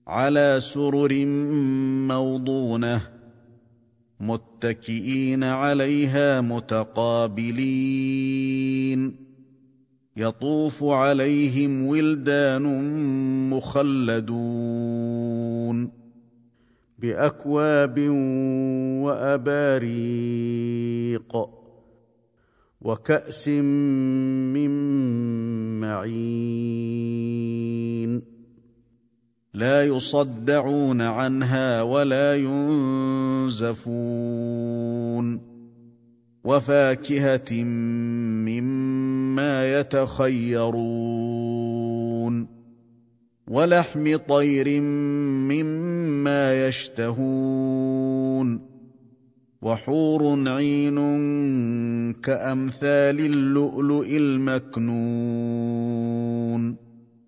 على سرر موضونه متكئين عليها متقابلين يطوف عليهم ولدان مخلدون بأكواب وأباريق وكأس من معين لا يصدعون عنها ولا ينزفون وفاكهة مما يتخيرون ولحم طير مما يشتهون وحور عين كأمثال اللؤلؤ المكنون